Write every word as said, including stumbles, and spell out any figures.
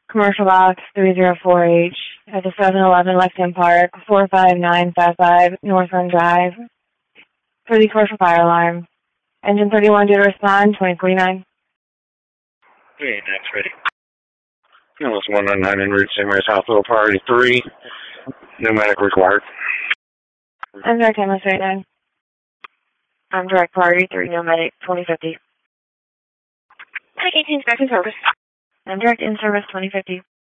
Commercial Box three zero four H at the seven eleven Lexington Park, four five nine five five North Run Drive. For the commercial fire alarm. Engine thirty-one due to respond, twenty forty-nine. Okay, next ready. Alice one nine nine en route, Saint Mary's Hospital, priority three. Pneumatic required. I'm direct Ambulance thirty-nine. I'm direct priority three, pneumatic twenty fifty. Take eighteen back in service. I'm direct in service twenty fifty.